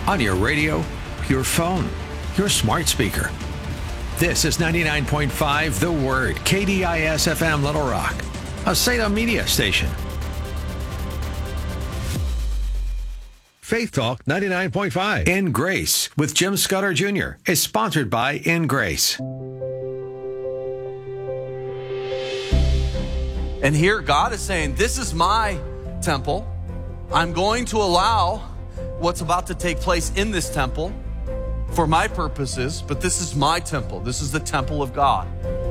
on your radio, your phone, your smart speaker. This is 99.5 The Word, KDIS FM Little Rock, a Salem media station. Faith Talk 99.5 In Grace with Jim Scudder Jr. is sponsored by In Grace. And here God is saying, this is my temple. I'm going to allow what's about to take place in this temple for my purposes, but this is my temple. This is the temple of God.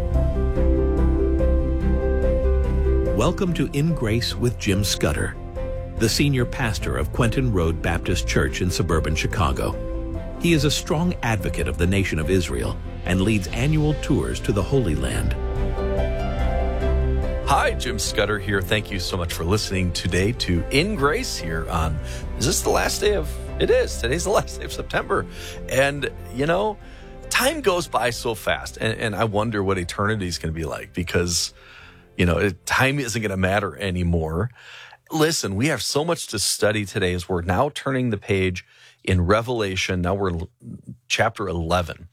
Welcome to In Grace with Jim Scudder, the senior pastor of Quentin Road Baptist Church in suburban Chicago. He is a strong advocate of the nation of Israel and leads annual tours to the Holy Land. Hi, Jim Scudder here. Thank you so much for listening today to In Grace here on, is this the last day of, it is. Today's the last day of September. And, you know, time goes by so fast. And I wonder what eternity is going to be like because, you know, time isn't going to matter anymore. Listen, we have so much to study today as we're now turning the page in Revelation. Now we're in chapter 11.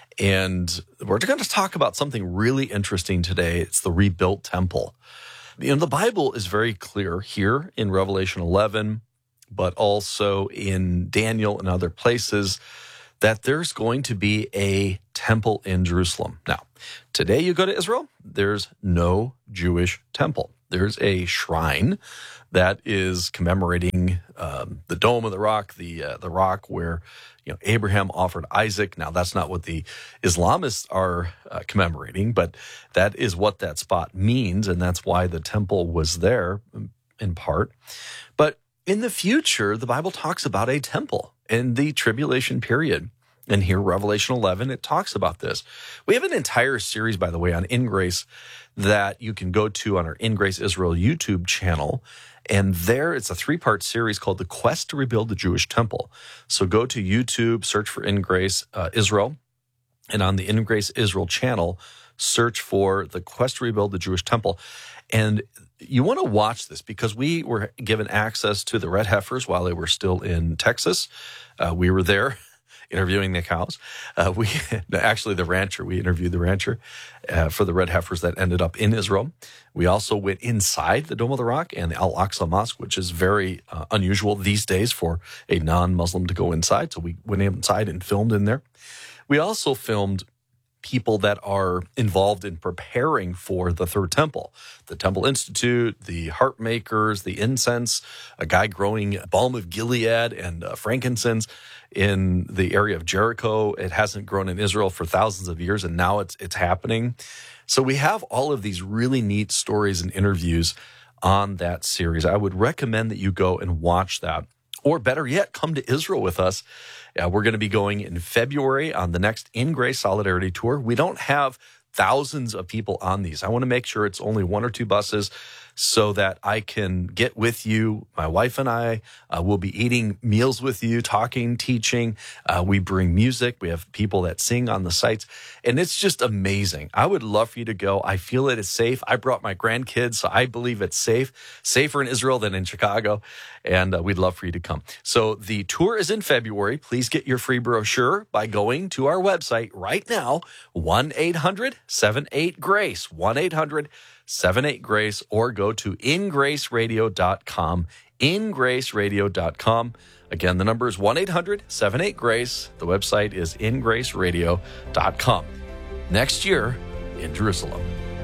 And we're going to talk about something really interesting today. It's the rebuilt temple. You know, the Bible is very clear here in Revelation 11, but also in Daniel and other places that there's going to be a temple in Jerusalem. Now, today you go to Israel, there's no Jewish temple. There's a shrine that is commemorating the Dome of the Rock, the rock where Abraham offered Isaac. Now, that's not what the Islamists are commemorating, but that is what that spot means, and that's why the temple was there in part. But in the future, the Bible talks about a temple in the tribulation period. And here, Revelation 11, it talks about this. We have an entire series, by the way, on In Grace that you can go to on our In Grace Israel YouTube channel. And there, it's a 3-part series called The Quest to Rebuild the Jewish Temple. So go to YouTube, search for In Grace Israel, and on the In Grace Israel channel, search for The Quest to Rebuild the Jewish Temple. And you want to watch this because we were given access to the red heifers while they were still in Texas. We were there interviewing the cows. Actually, the rancher. We interviewed the rancher for the red heifers that ended up in Israel. We also went inside the Dome of the Rock and the Al-Aqsa Mosque, which is very unusual these days for a non-Muslim to go inside. So we went inside and filmed in there. We also filmed people that are involved in preparing for the Third Temple. The Temple Institute, the harp makers, the incense, a guy growing balm of Gilead and frankincense in the area of Jericho. It hasn't grown in Israel for thousands of years, and now it's happening. So we have all of these really neat stories and interviews on that series. I would recommend that you go and watch that. Or better yet, come to Israel with us. We're going to be going in February on the next In Grace Solidarity Tour. We don't have thousands of people on these. I want to make sure it's only 1 or 2 buses so that I can get with you. My wife and I will be eating meals with you, talking, teaching. We bring music. We have people that sing on the sites. And it's just amazing. I would love for you to go. I feel it is safe. I brought my grandkids, so I believe it's safe. Safer in Israel than in Chicago. And we'd love for you to come. So the tour is in February. Please get your free brochure by going to our website right now, 1-800-78-GRACE, 1-800-78-GRACE, or go to ingraceradio.com, ingraceradio.com. Again, the number is 1-800-78-GRACE. The website is ingraceradio.com. Next year in Jerusalem.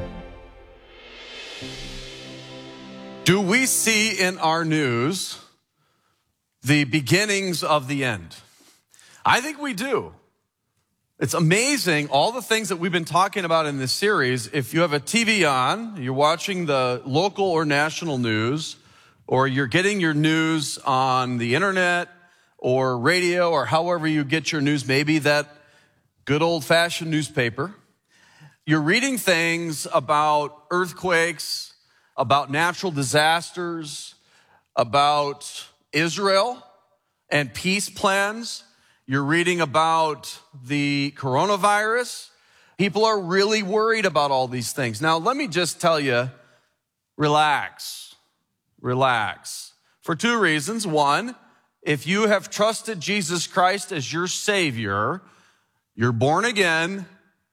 Do we see in our news the beginnings of the end? I think we do. It's amazing, all the things that we've been talking about in this series. If you have a TV on, you're watching the local or national news, or you're getting your news on the internet or radio or however you get your news, maybe that good old-fashioned newspaper, you're reading things about earthquakes, about natural disasters, about Israel and peace plans. You're reading about the coronavirus. People are really worried about all these things. Now, let me just tell you, relax. For 2 reasons. One, if you have trusted Jesus Christ as your Savior, you're born again,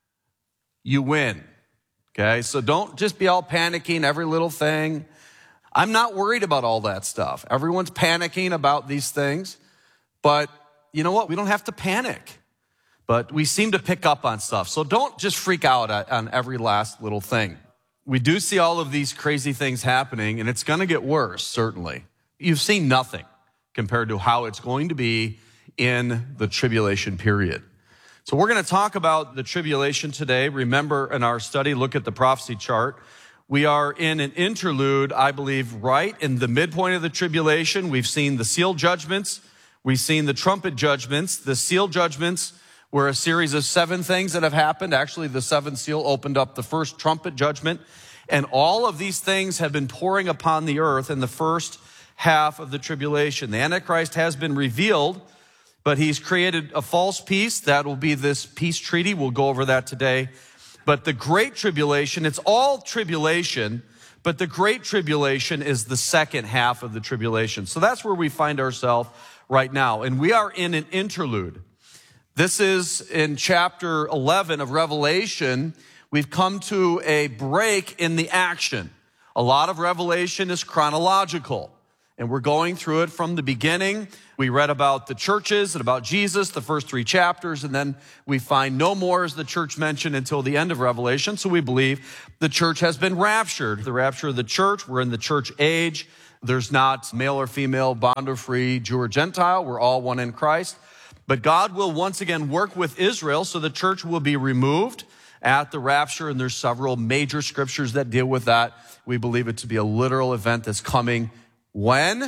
you win. Okay, so don't just be all panicking every little thing. I'm not worried about all that stuff. Everyone's panicking about these things, but you know what? We don't have to panic, but we seem to pick up on stuff. So don't just freak out on every last little thing. We do see all of these crazy things happening, and it's going to get worse, certainly. You've seen nothing compared to how it's going to be in the tribulation period. So we're going to talk about the tribulation today. Remember, in our study, look at the prophecy chart. We are in an interlude, I believe, right in the midpoint of the tribulation. We've seen the seal judgments. We've seen the trumpet judgments. The seal judgments were a series of 7 things that have happened. Actually, the 7th seal opened up the first trumpet judgment. And all of these things have been pouring upon the earth in the first half of the tribulation. The Antichrist has been revealed, but he's created a false peace. That will be this peace treaty. We'll go over that today. But the Great Tribulation, it's all tribulation, but the Great Tribulation is the second half of the tribulation. So that's where we find ourselves right now. And we are in an interlude. This is in chapter 11 of Revelation. We've come to a break in the action. A lot of Revelation is chronological. And we're going through it from the beginning. We read about the churches and about Jesus, the first 3 chapters, and then we find no more is the church mentioned until the end of Revelation. So we believe the church has been raptured. The rapture of the church, we're in the church age. There's not male or female, bond or free, Jew or Gentile. We're all one in Christ. But God will once again work with Israel, so the church will be removed at the rapture, and there's several major scriptures that deal with that. We believe it to be a literal event that's coming. When?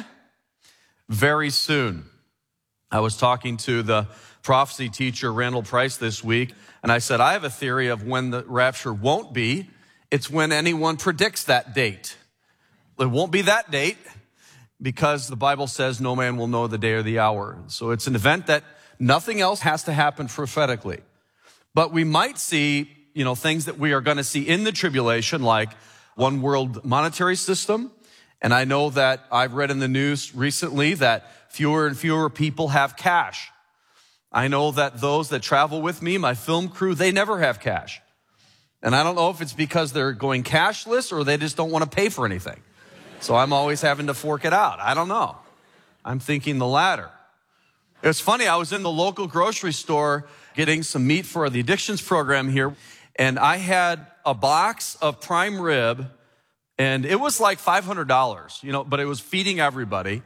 Very soon. I was talking to the prophecy teacher, Randall Price, this week, and I said, I have a theory of when the rapture won't be. It's when anyone predicts that date. It won't be that date because the Bible says no man will know the day or the hour. So it's an event that nothing else has to happen prophetically. But we might see, things that we are going to see in the tribulation, like one world monetary system. And I know that I've read in the news recently that fewer and fewer people have cash. I know that those that travel with me, my film crew, they never have cash. And I don't know if it's because they're going cashless or they just don't want to pay for anything. So I'm always having to fork it out. I don't know. I'm thinking the latter. It's funny, I was in the local grocery store getting some meat for the addictions program here, and I had a box of prime rib. And it was like $500, but it was feeding everybody.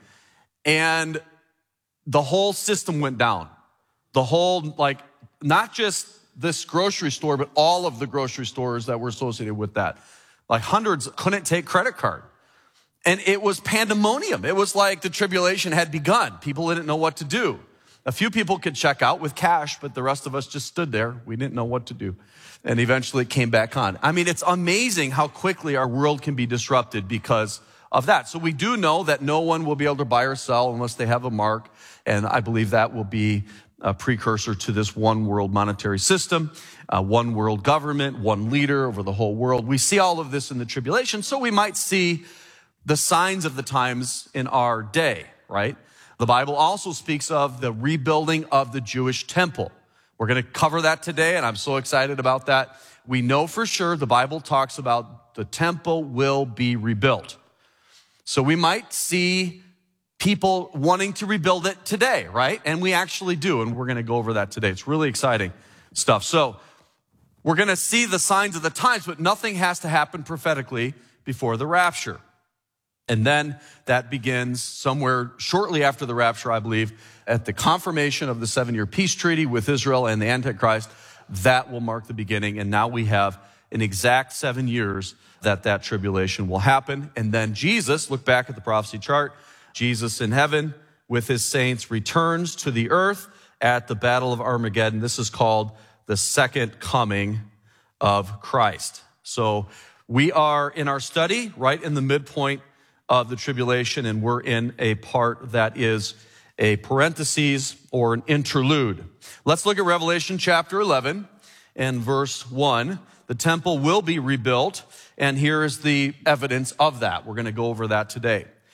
And the whole system went down. The whole, not just this grocery store, but all of the grocery stores that were associated with that. Like hundreds couldn't take credit card. And it was pandemonium. It was like the tribulation had begun. People didn't know what to do. A few people could check out with cash, but the rest of us just stood there. We didn't know what to do. And eventually it came back on. I mean, it's amazing how quickly our world can be disrupted because of that. So we do know that no one will be able to buy or sell unless they have a mark. And I believe that will be a precursor to this one world monetary system, one world government, one leader over the whole world. We see all of this in the tribulation. So we might see the signs of the times in our day, right? The Bible also speaks of the rebuilding of the Jewish temple. We're going to cover that today, and I'm so excited about that. We know for sure the Bible talks about the temple will be rebuilt. So we might see people wanting to rebuild it today, right? And we actually do, and we're going to go over that today. It's really exciting stuff. So we're going to see the signs of the times, but nothing has to happen prophetically before the rapture. And then that begins somewhere shortly after the rapture, I believe, at the confirmation of the 7-year peace treaty with Israel and the Antichrist. That will mark the beginning. And now we have an exact 7 years that tribulation will happen. And then Jesus, look back at the prophecy chart, Jesus in heaven with his saints returns to the earth at the Battle of Armageddon. This is called the second coming of Christ. So we are in our study right in the midpoint of the tribulation, and we're in a part that is a parenthesis or an interlude. Let's look at Revelation chapter 11 and verse 1. The temple will be rebuilt, and here is the evidence of that. We're going to go over that today.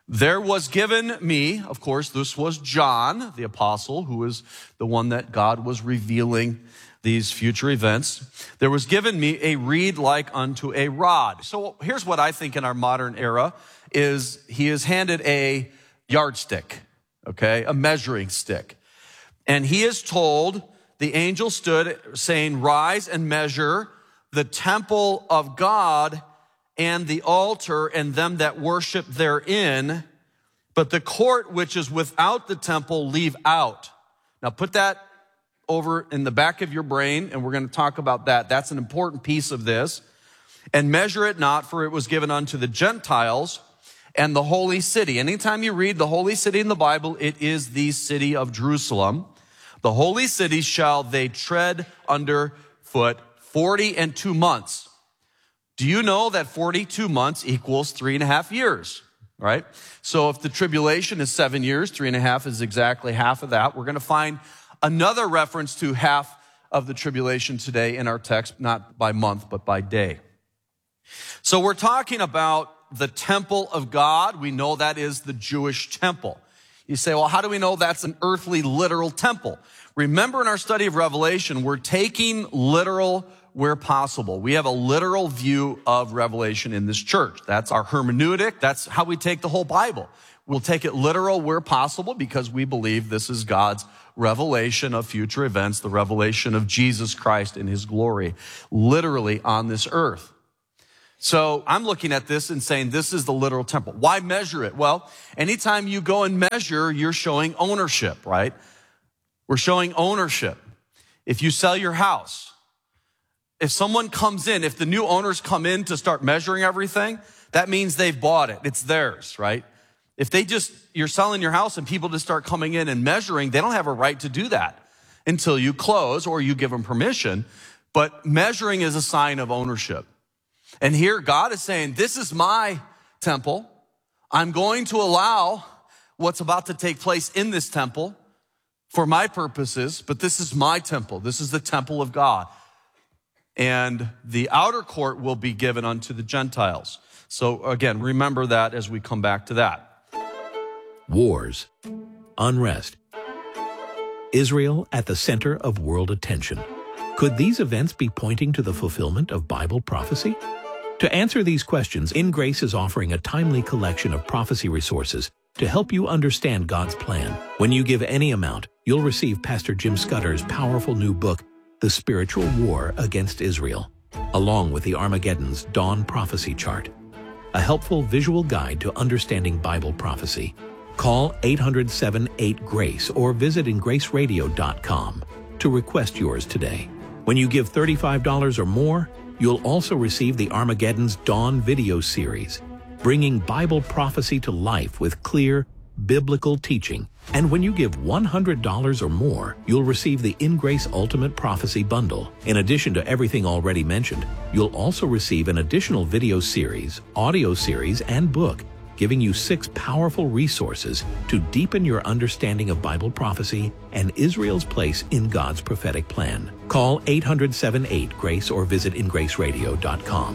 There was given me, of course, this was John, the apostle, who is the one that God was revealing these future events. There was given me a reed like unto a rod. So here's what I think in our modern era is he is handed a yardstick, okay, a measuring stick. And he is told, the angel stood saying, rise and measure the temple of God and the altar and them that worship therein, but the court which is without the temple leave out. Now put that over in the back of your brain, and we're going to talk about that. That's an important piece of this. And measure it not, for it was given unto the Gentiles and the holy city. Anytime you read the holy city in the Bible, it is the city of Jerusalem. The holy city shall they tread under foot 42 months. Do you know that 42 months equals 3.5 years, right? So if the tribulation is 7 years, 3.5 is exactly half of that. We're going to find another reference to half of the tribulation today in our text, not by month, but by day. So we're talking about the temple of God. We know that is the Jewish temple. You say, well, how do we know that's an earthly, literal temple? Remember in our study of Revelation, we're taking literal where possible. We have a literal view of Revelation in this church. That's our hermeneutic. That's how we take the whole Bible. We'll take it literal where possible because we believe this is God's revelation of future events, the revelation of Jesus Christ in his glory, literally on this earth. So I'm looking at this and saying this is the literal temple. Why measure it? Well, anytime you go and measure, you're showing ownership, right? We're showing ownership. If you sell your house, if someone comes in, if the new owners come in to start measuring everything, that means they've bought it. It's theirs, right? If you're selling your house and people just start coming in and measuring, they don't have a right to do that until you close or you give them permission. But measuring is a sign of ownership. And here God is saying, this is my temple. I'm going to allow what's about to take place in this temple for my purposes, but this is my temple. This is the temple of God. And the outer court will be given unto the Gentiles. So again, remember that as we come back to that. Wars, unrest, Israel at the center of world attention. Could these events be pointing to the fulfillment of Bible prophecy? To answer these questions, In Grace is offering a timely collection of prophecy resources to help you understand God's plan. When you give any amount, you'll receive Pastor Jim Scudder's powerful new book, The Spiritual War Against Israel, along with the Armageddon's Dawn Prophecy Chart, a helpful visual guide to understanding Bible prophecy. Call 800-78-GRACE or visit ingraceradio.com to request yours today. When you give $35 or more, you'll also receive the Armageddon's Dawn video series, bringing Bible prophecy to life with clear, biblical teaching. And when you give $100 or more, you'll receive the In Grace Ultimate Prophecy Bundle. In addition to everything already mentioned, you'll also receive an additional video series, audio series, and book, giving you 6 powerful resources to deepen your understanding of Bible prophecy and Israel's place in God's prophetic plan. Call 800-78-GRACE or visit ingraceradio.com.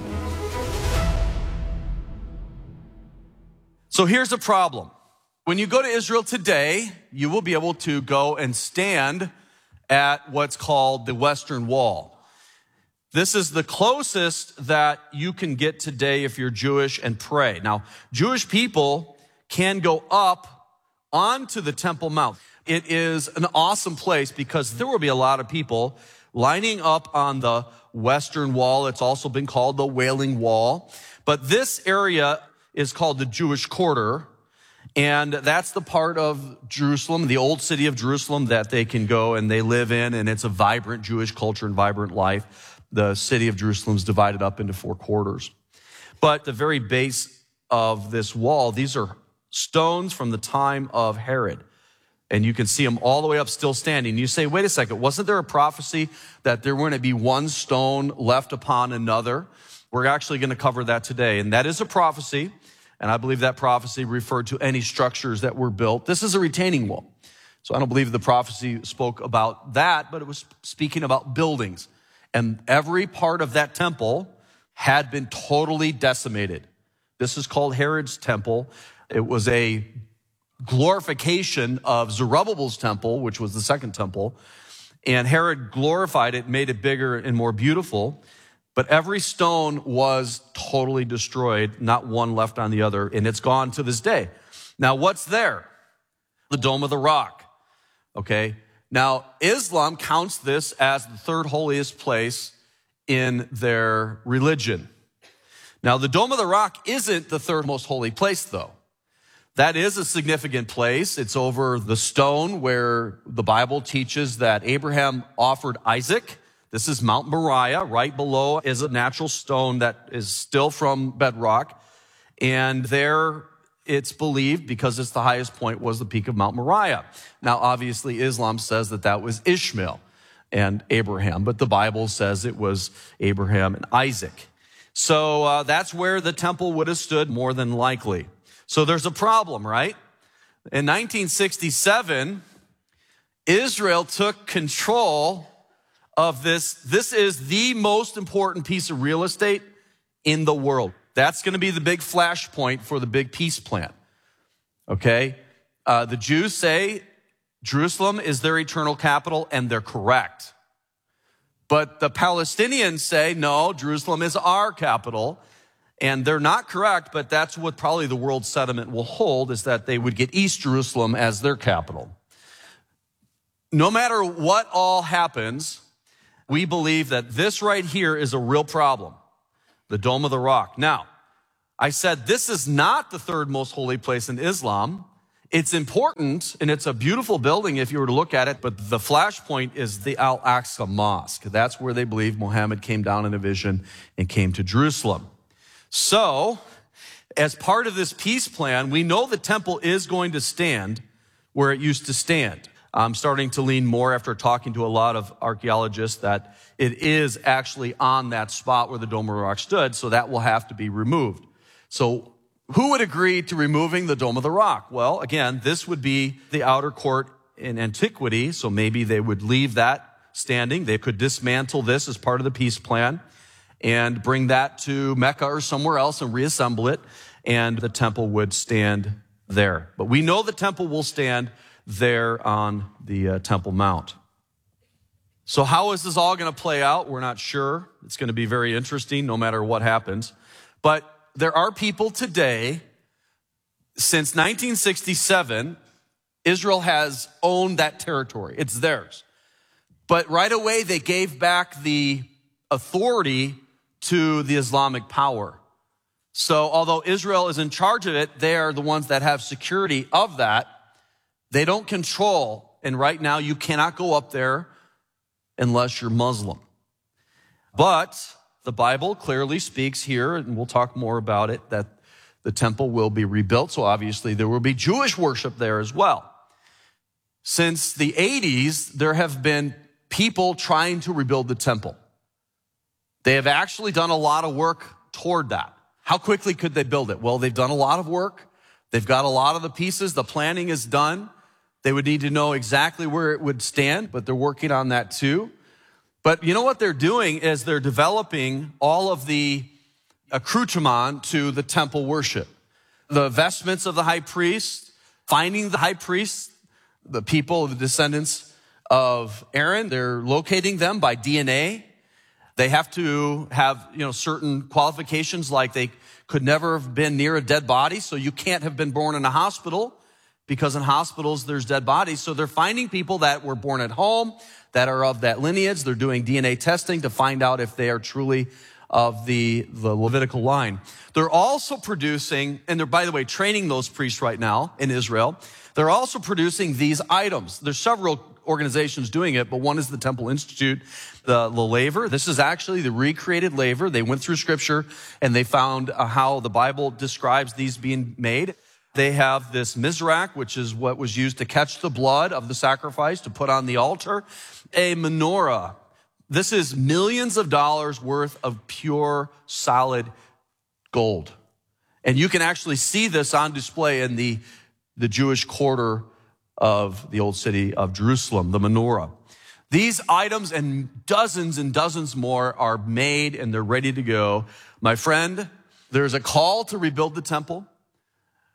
So here's a problem. When you go to Israel today, you will be able to go and stand at what's called the Western Wall. This is the closest that you can get today if you're Jewish and pray. Now, Jewish people can go up onto the Temple Mount. It is an awesome place because there will be a lot of people lining up on the Western Wall. It's also been called the Wailing Wall. But this area is called the Jewish Quarter. And that's the part of Jerusalem, the old city of Jerusalem, that they can go and they live in. And it's a vibrant Jewish culture and vibrant life. The city of Jerusalem is divided up into 4 quarters. But the very base of this wall, these are stones from the time of Herod. And you can see them all the way up still standing. You say, wait a second, wasn't there a prophecy that there were going to be one stone left upon another? We're actually going to cover that today. And that is a prophecy. And I believe that prophecy referred to any structures that were built. This is a retaining wall. So I don't believe the prophecy spoke about that, but it was speaking about buildings. And every part of that temple had been totally decimated. This is called Herod's temple. It was a glorification of Zerubbabel's temple, which was the second temple. And Herod glorified it, made it bigger and more beautiful. But every stone was totally destroyed, not one left on the other, and it's gone to this day. Now, what's there? The Dome of the Rock, okay? Now, Islam counts this as the third holiest place in their religion. Now, the Dome of the Rock isn't the third most holy place, though. That is a significant place. It's over the stone where the Bible teaches that Abraham offered Isaac. This is Mount Moriah. Right below is a natural stone that is still from bedrock. And there it's believed, because it's the highest point, was the peak of Mount Moriah. Now, obviously, Islam says that that was Ishmael and Abraham, but the Bible says it was Abraham and Isaac. So that's where the temple would have stood more than likely. So there's a problem, right? In 1967, Israel took control of this. This is the most important piece of real estate in the world. That's going to be the big flashpoint for the big peace plan. Okay? The Jews say Jerusalem is their eternal capital, and they're correct. But the Palestinians say, no, Jerusalem is our capital. And they're not correct, but that's what probably the world sentiment will hold, is that they would get East Jerusalem as their capital. No matter what all happens, we believe that this right here is a real problem, the Dome of the Rock. Now, I said this is not the third most holy place in Islam. It's important, and it's a beautiful building if you were to look at it, but the flashpoint is the Al-Aqsa Mosque. That's where they believe Muhammad came down in a vision and came to Jerusalem. So, as part of this peace plan, we know the temple is going to stand where it used to stand. I'm starting to lean more, after talking to a lot of archaeologists, that it is actually on that spot where the Dome of the Rock stood, so that will have to be removed. So who would agree to removing the Dome of the Rock? Well, again, this would be the outer court in antiquity, so maybe they would leave that standing. They could dismantle this as part of the peace plan and bring that to Mecca or somewhere else and reassemble it, and the temple would stand there. But we know the temple will stand there on the Temple Mount. So how is this all going to play out? We're not sure. It's going to be very interesting no matter what happens. But there are people today, since 1967, Israel has owned that territory. It's theirs. But right away, they gave back the authority to the Islamic power. So although Israel is in charge of it, they are the ones that have security of that. They don't control, and right now you cannot go up there unless you're Muslim. But the Bible clearly speaks here, and we'll talk more about it, that the temple will be rebuilt. So obviously there will be Jewish worship there as well. Since the 80s, there have been people trying to rebuild the temple. They have actually done a lot of work toward that. How quickly could they build it? Well, they've done a lot of work. They've got a lot of the pieces. The planning is done. They would need to know exactly where it would stand, but they're working on that too. But you know what they're doing is they're developing all of the accoutrement to the temple worship. The vestments of the high priest, finding the high priest, the people, the descendants of Aaron, they're locating them by DNA. They have to have, certain qualifications, like they could never have been near a dead body, so you can't have been born in a hospital, because in hospitals there's dead bodies. So they're finding people that were born at home, that are of that lineage. They're doing DNA testing to find out if they are truly of the Levitical line. They're also producing, and they're, by the way, training those priests right now in Israel. They're also producing these items. There's several organizations doing it, but one is the Temple Institute, the laver. This is actually the recreated laver. They went through scripture and they found how the Bible describes these being made. They have this mizrach, which is what was used to catch the blood of the sacrifice to put on the altar. A menorah. This is millions of dollars worth of pure, solid gold. And you can actually see this on display in the Jewish quarter of the old city of Jerusalem, the menorah. These items and dozens more are made, and they're ready to go. My friend, there's a call to rebuild the temple.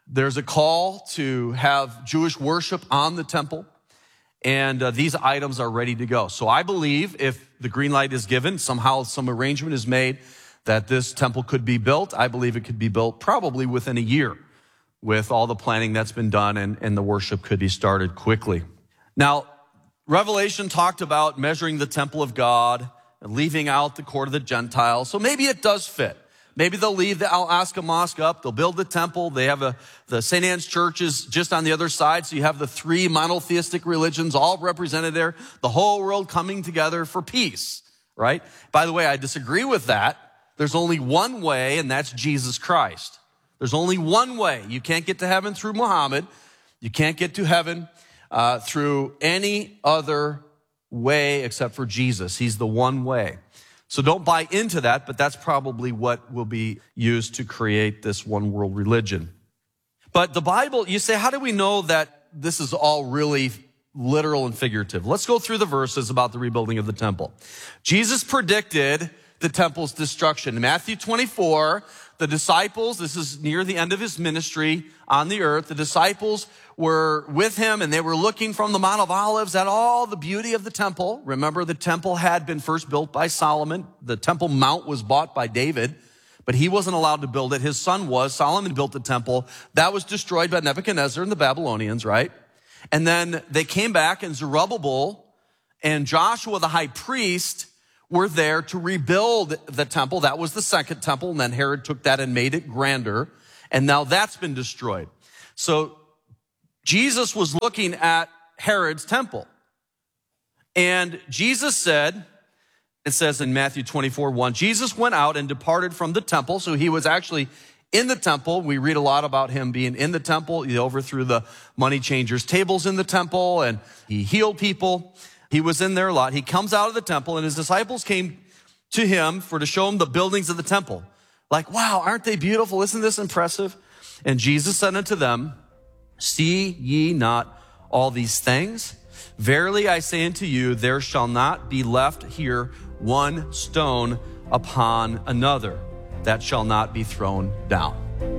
There's a call to have Jewish worship on the temple, and these items are ready to go. So I believe if the green light is given, somehow some arrangement is made that this temple could be built. I believe it could be built probably within a year with all the planning that's been done, and the worship could be started quickly. Now, Revelation talked about measuring the temple of God and leaving out the court of the Gentiles. So maybe it does fit. Maybe they'll leave the Al-Aqsa Mosque up. They'll build the temple. They have the St. Anne's Church is just on the other side. So you have the three monotheistic religions all represented there. The whole world coming together for peace, right? By the way, I disagree with that. There's only one way, and that's Jesus Christ. There's only one way. You can't get to heaven through Muhammad. You can't get to heaven through any other way except for Jesus. He's the one way. So don't buy into that, but that's probably what will be used to create this one world religion. But the Bible, you say, how do we know that this is all really literal and figurative? Let's go through the verses about the rebuilding of the temple. Jesus predicted the temple's destruction. In Matthew 24, the disciples, this is near the end of his ministry on the earth, the disciples were with him and they were looking from the Mount of Olives at all the beauty of the temple. Remember, the temple had been first built by Solomon. The Temple Mount was bought by David, but he wasn't allowed to build it. His son was. Solomon built the temple. That was destroyed by Nebuchadnezzar and the Babylonians, right? And then they came back, and Zerubbabel and Joshua, the high priest, were there to rebuild the temple. That was the second temple, and then Herod took that and made it grander, and now that's been destroyed. So Jesus was looking at Herod's temple, and Jesus said, it says in Matthew 24:1, Jesus went out and departed from the temple. So he was actually in the temple. We read a lot about him being in the temple. He overthrew the money changers' tables in the temple, and he healed people. He was in there a lot. He comes out of the temple, and his disciples came to him to show him the buildings of the temple. Like, wow, aren't they beautiful? Isn't this impressive? And Jesus said unto them, see ye not all these things? Verily I say unto you, there shall not be left here one stone upon another that shall not be thrown down.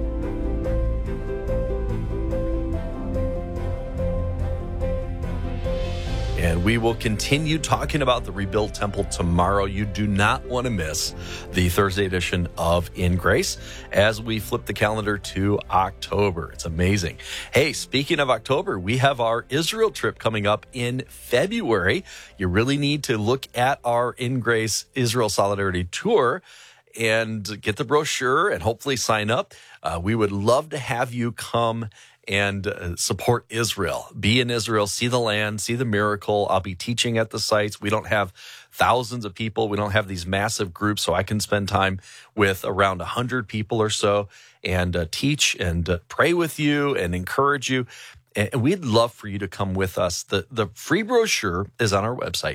And we will continue talking about the rebuilt temple tomorrow. You do not want to miss the Thursday edition of In Grace as we flip the calendar to October. It's amazing. Hey, speaking of October, we have our Israel trip coming up in February. You really need to look at our In Grace Israel Solidarity Tour and get the brochure and hopefully sign up. We would love to have you come and support Israel. Be in Israel, see the land, see the miracle. I'll be teaching at the sites. We don't have thousands of people. We don't have these massive groups, so I can spend time with around 100 people or so and teach and pray with you and encourage you. And we'd love for you to come with us. The free brochure is on our website,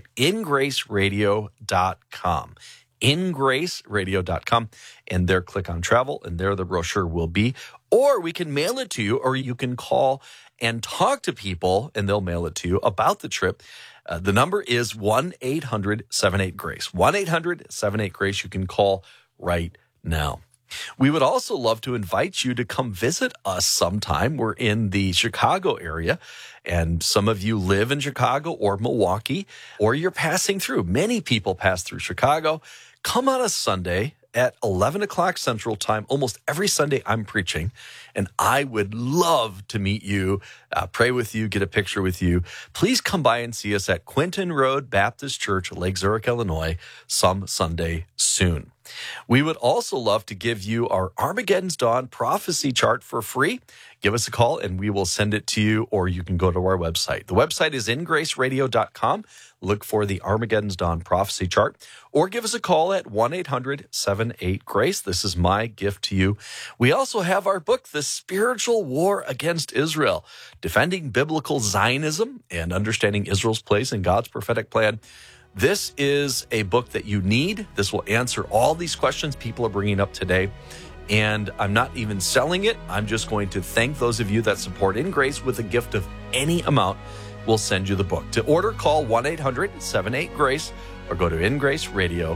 ingraceradio.com. ingraceradio.com, and there click on travel, and there the brochure will be. Or we can mail it to you, or you can call and talk to people, and they'll mail it to you about the trip. The number is 1-800-78-GRACE. 1-800-78-GRACE. You can call right now. We would also love to invite you to come visit us sometime. We're in the Chicago area, and some of you live in Chicago or Milwaukee, or you're passing through. Many people pass through Chicago. Come on a Sunday at 11 o'clock Central Time. Almost every Sunday I'm preaching, and I would love to meet you, pray with you, get a picture with you. Please come by and see us at Quentin Road Baptist Church, Lake Zurich, Illinois, some Sunday soon. We would also love to give you our Armageddon's Dawn prophecy chart for free. Give us a call and we will send it to you, or you can go to our website. The website is ingraceradio.com. Look for the Armageddon's Dawn prophecy chart, or give us a call at 1-800-78-GRACE. This is my gift to you. We also have our book, The Spiritual War Against Israel, Defending Biblical Zionism and Understanding Israel's Place in God's Prophetic Plan. This is a book that you need. This will answer all these questions people are bringing up today. And I'm not even selling it. I'm just going to thank those of you that support In Grace with a gift of any amount. We'll send you the book. To order, call 1-800-78-GRACE or go to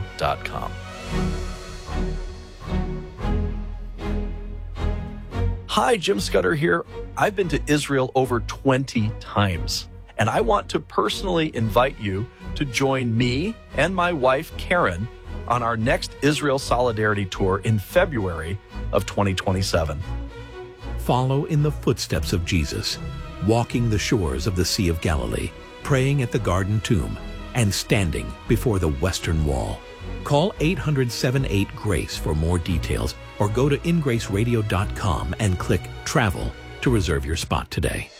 ingraceradio.com. Hi, Jim Scudder here. I've been to Israel over 20 times, and I want to personally invite you to join me and my wife, Karen, on our next Israel Solidarity Tour in February of 2027. Follow in the footsteps of Jesus, walking the shores of the Sea of Galilee, praying at the Garden Tomb, and standing before the Western Wall. Call 800-78-GRACE for more details, or go to ingraceradio.com and click Travel to reserve your spot today.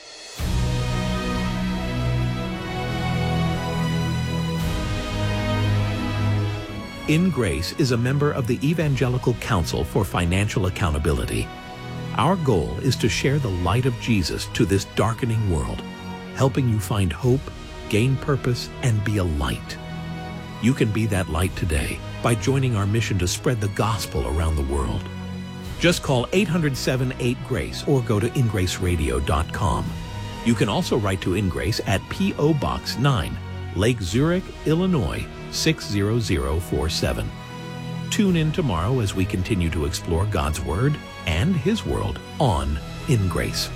In Grace is a member of the Evangelical Council for Financial Accountability. Our goal is to share the light of Jesus to this darkening world, helping you find hope, gain purpose, and be a light. You can be that light today by joining our mission to spread the gospel around the world. Just call 800-78-GRACE or go to ingraceradio.com. You can also write to InGrace at P.O. Box 9, Lake Zurich, Illinois, 60047. Tune in tomorrow as we continue to explore God's Word and His world on In Grace.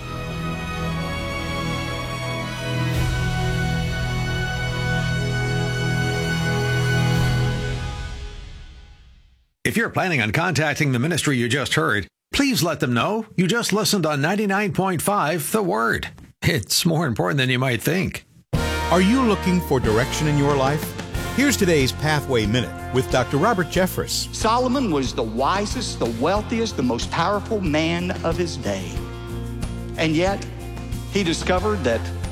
If you're planning on contacting the ministry you just heard, please let them know you just listened on 99.5 The Word. It's more important than you might think. Are you looking for direction in your life? Here's today's Pathway Minute with Dr. Robert Jeffress. Solomon was the wisest, the wealthiest, the most powerful man of his day. And yet, he discovered that